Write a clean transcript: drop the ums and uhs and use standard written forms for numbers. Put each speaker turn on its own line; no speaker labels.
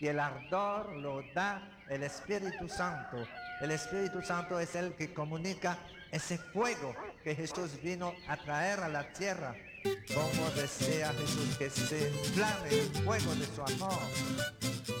y el ardor lo da el Espíritu Santo. El Espíritu Santo es el que comunica ese fuego que Jesús vino a traer a la tierra. Como desea Jesús que se flame el fuego de su amor.